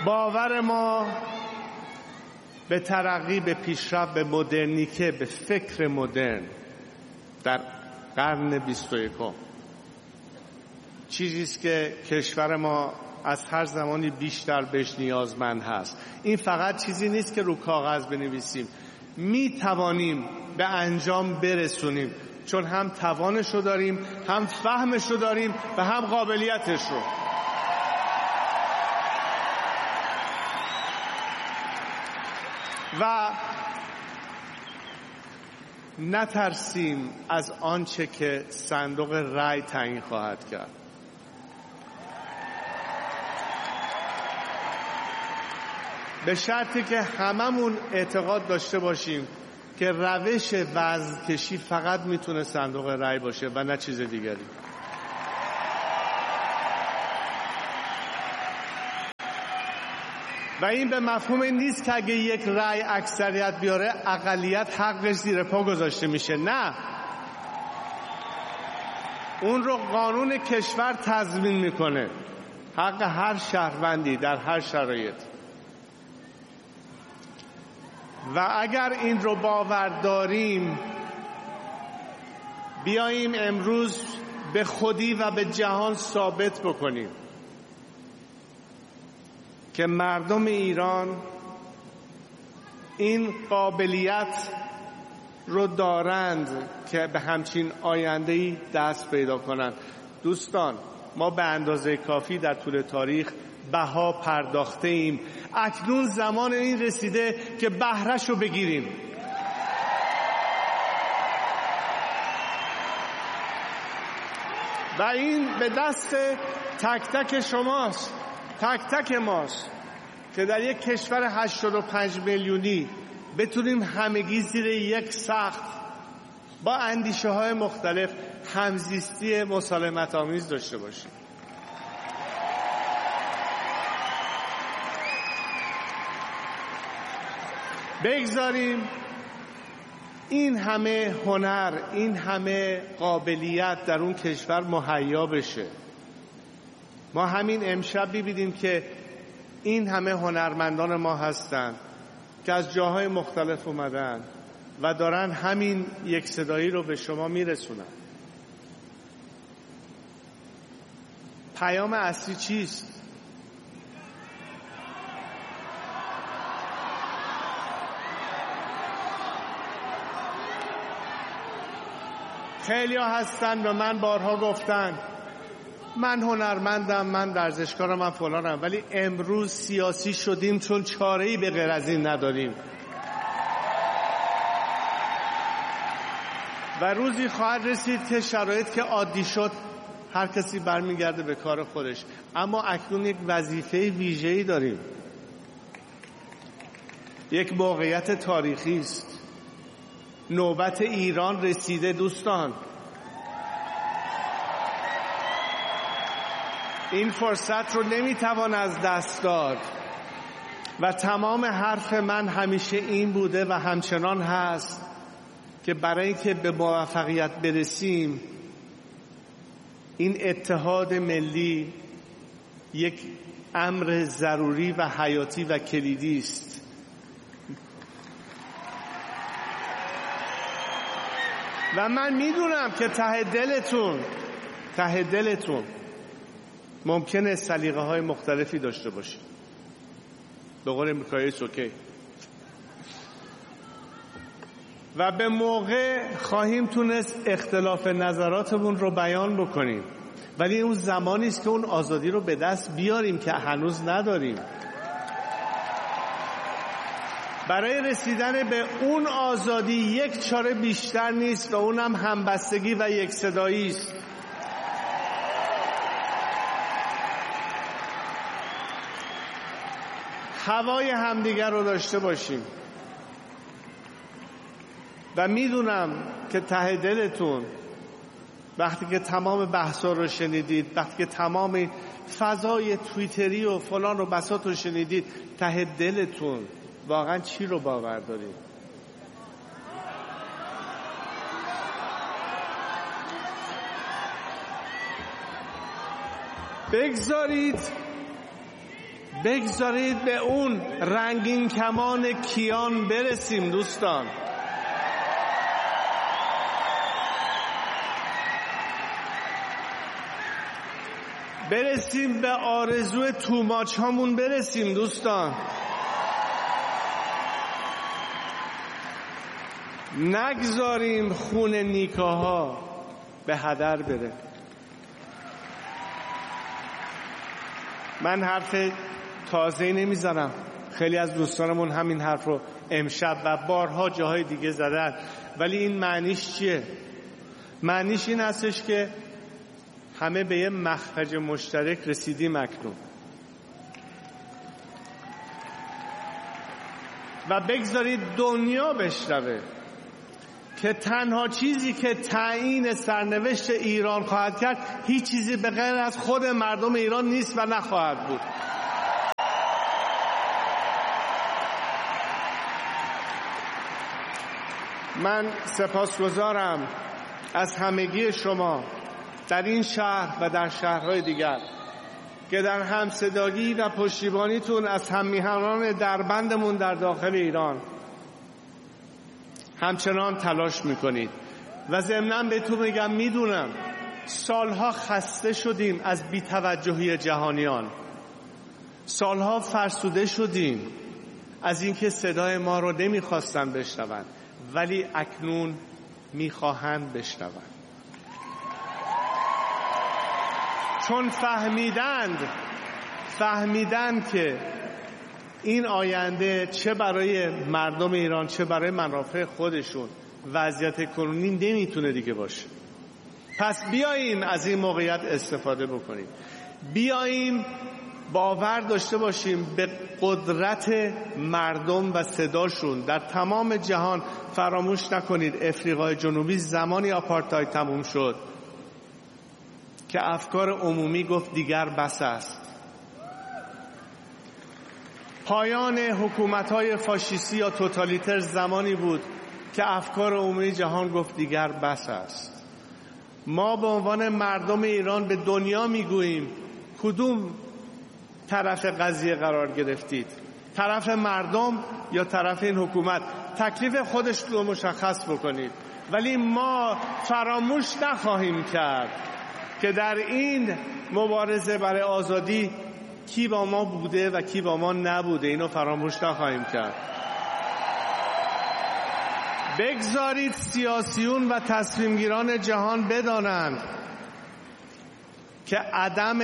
باور ما به ترقی، به پیشرفت، به مدرنیته، به فکر مدرن در قرن 21 چیزیست که کشور ما از هر زمانی بیشتر بهش نیازمند هست. این فقط چیزی نیست که رو کاغذ بنویسیم، می توانیم به انجام برسونیم، چون هم توانش رو داریم، هم فهمش رو داریم و هم قابلیتش رو. و نترسیم از آنچه که صندوق رای تعیین خواهد کرد. به شرطی که هممون اعتقاد داشته باشیم که روش وزن‌کشی فقط میتونه صندوق رای باشه و نه چیز دیگری. و این به مفهوم این نیست که اگه یک رای اکثریت بیاره اقلیت حقش زیر پا گذاشته میشه. نه، اون رو قانون کشور تضمین میکنه، حق هر شهروندی در هر شرایط. و اگر این رو باور داریم، بیاییم امروز به خودی و به جهان ثابت بکنیم که مردم ایران این قابلیت رو دارند که به همچین آینده‌ای دست پیدا کنند. دوستان، ما به اندازه کافی در طول تاریخ بها پرداخته ایم. اکنون زمان این رسیده که بهره‌ش رو بگیریم. و این به دست تک تک شماست، تک تک ماست که در یک کشور 85 میلیونی بتونیم همگی زیر یک سقف با اندیشه های مختلف همزیستی مسالمت آمیز داشته باشیم. بگذاریم این همه هنر، این همه قابلیت در اون کشور مهیا بشه. ما همین امشب ببینیم که این همه هنرمندان ما هستن که از جاهای مختلف اومدن و دارن همین یک صدایی رو به شما میرسونن. پیام اصلی چیست؟ خیلی ها هستن به من بارها گفتن من هنرمندم، من ورزشکارم، من فلانم، ولی امروز سیاسی شدیم چون چاره‌ای به غیر از این نداریم. و روزی خواهد رسید که شرایط که عادی شد هر کسی برمیگرده به کار خودش. اما اکنون یک وظیفه ویژه‌ای داریم، یک موقعیت تاریخی است. نوبت ایران رسیده دوستان. این فرصت رو نمیتوان از دست داد و تمام حرف من همیشه این بوده و همچنان هست که برای اینکه به موفقیت برسیم این اتحاد ملی یک امر ضروری و حیاتی و کلیدی است. و من میدونم که ته دلتون ممکنه سلیقه های مختلفی داشته باشید. به قول امریکایی اوکی. و به موقع خواهیم تونست اختلاف نظراتمون رو بیان بکنیم، ولی اون زمانی است که اون آزادی رو به دست بیاریم که هنوز نداریم. برای رسیدن به اون آزادی یک چاره بیشتر نیست و اونم همبستگی و یک صدایی است. هوای همدیگر رو داشته باشیم. و میدونم که ته دلتون وقتی که تمام بحثا رو شنیدید، وقتی که تمام فضای توییتری و فلان و بساط رو شنیدید، ته دلتون واقعا چی رو باور دارید؟ بگذارید به اون رنگین کمان کیان برسیم دوستان. برسیم به آرزوی توماچ هامون برسیم دوستان. نگذاریم خون نیکاها به هدر بره. من حرف تازه نمیزنم، خیلی از دوستانمون همین حرف رو امشب و بارها جاهای دیگه زدن، ولی این معنیش چیه؟ معنیش این هستش که همه به یه مخرج مشترک رسیدیم اکنون و بگذارید دنیا بشنوه که تنها چیزی که تعیین سرنوشت ایران خواهد کرد هیچ چیزی به غیر از خود مردم ایران نیست و نخواهد بود. من سپاسگزارم از همگی شما در این شهر و در شهرهای دیگر که در همصدایی و پشتیبانیتون از هممیهنان دربندمون در داخل ایران همچنان تلاش میکنید و ضمناً بهتون میگم میدونم سالها خسته شدیم از بی‌توجهی جهانیان، سالها فرسوده شدیم از اینکه صدای ما رو نمیخواستن بشنون، ولی اکنون میخواهند بشنون، چون فهمیدند که این آینده چه برای مردم ایران چه برای منافع خودشون وضعیت کنونی نمیتونه دیگه باشه. پس بیاییم از این موقعیت استفاده بکنیم، بیاییم باور داشته باشیم به قدرت مردم و صداشون در تمام جهان. فراموش نکنید افریقای جنوبی زمانی آپارتاید تموم شد که افکار عمومی گفت دیگر بس است. پایان حکومت‌های فاشیستی یا توتالیتر زمانی بود که افکار عمومی جهان گفت دیگر بس است. ما به عنوان مردم ایران به دنیا میگوییم کدوم طرف قضیه قرار گرفتید، طرف مردم یا طرف این حکومت؟ تکلیف خودش رو مشخص بکنید. ولی ما فراموش نخواهیم کرد که در این مبارزه برای آزادی کی با ما بوده و کی با ما نبوده، اینو فراموش نخواهیم کرد. بگذارید سیاسیون و تصمیمگیران جهان بدانند که عدم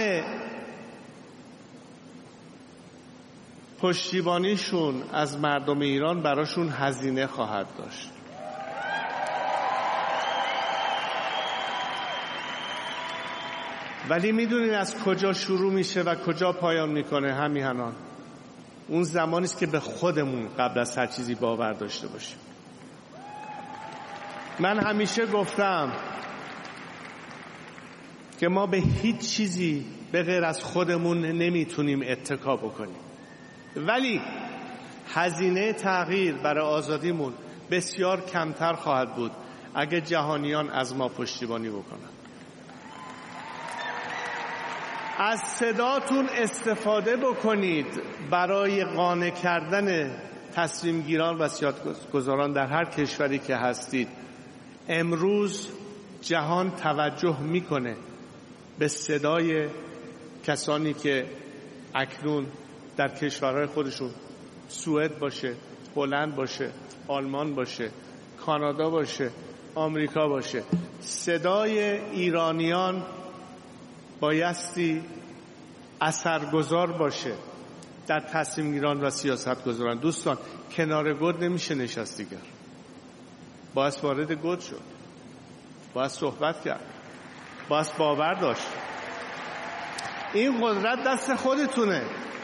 پشتیبانیشون از مردم ایران براشون هزینه خواهد داشت. ولی میدونید از کجا شروع میشه و کجا پایان میکنه؟ همیهنان اون زمانی است که به خودمون قبل از هر چیزی باور داشته باشیم. من همیشه گفتم که ما به هیچ چیزی به غیر از خودمون نمیتونیم اتکا بکنیم، ولی هزینه تغییر برای آزادیمون بسیار کمتر خواهد بود اگه جهانیان از ما پشتیبانی بکنن. از صداتون استفاده بکنید برای قانع کردن تصمیمگیران و سیاستگزاران در هر کشوری که هستید. امروز جهان توجه میکنه به صدای کسانی که اکنون در کشورهای خودشون، سوئد باشه، هلند باشه، آلمان باشه، کانادا باشه، آمریکا باشه، صدای ایرانیان بایستی اثرگذار باشه در تصمیم گیران و سیاست گذاران. دوستان کنار گود نمیشه نشست دیگر، باید وارد گود شد، باید صحبت کرد، باید باور داشت. این قدرت دست خودتونه.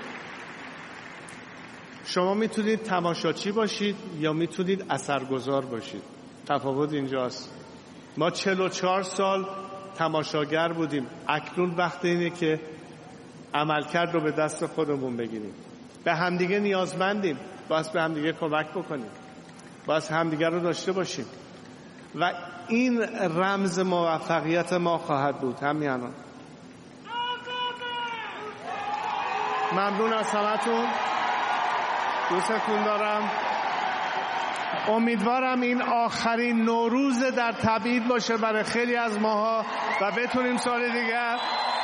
شما میتونید تماشاچی باشید یا میتونید اثرگذار باشید. تفاوت اینجاست. ما 44 سال تماشاگر بودیم، اکنون وقت اینه که عملکرد رو به دست خودمون بگیریم. به همدیگه نیازمندیم، باید به همدیگه کمک بکنیم، باید همدیگه رو داشته باشیم و این رمز موفقیت ما خواهد بود. همیهنان ممنون از همتون، دوستتون دارم. امیدوارم این آخرین نوروز در تبعید باشه برای خیلی از ماها و بتونیم سال دیگر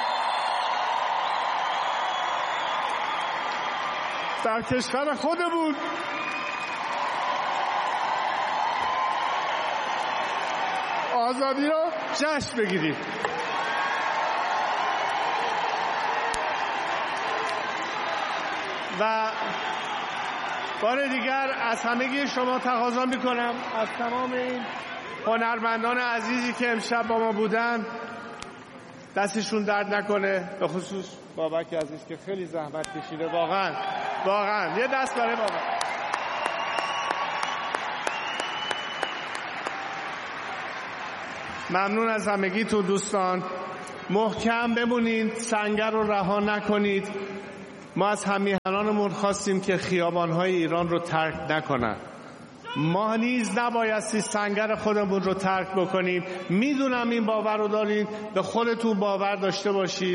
در کشور خودمون آزادی رو جشن بگیریم. و بار دیگر از همگی شما تقاضا میکنم، از تمام این هنرمندان عزیزی که امشب با ما بودن، دستشون درد نکنه، به خصوص بابک عزیز که خیلی زحمت کشیده. واقعا یه دست برای بابک. ممنون از همگیتون دوستان. محکم بمونید، سنگر رو رها نکنید. ما از همیهنانمون خواستیم که خیابان‌های ایران رو ترک نکنن. ما نیز نبایستی سنگر خودمون رو ترک بکنیم. میدونم این باور رو دارید، به خودتون باور داشته باشید،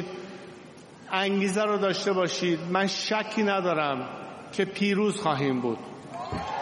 انگیزه رو داشته باشید. من شکی ندارم که پیروز خواهیم بود.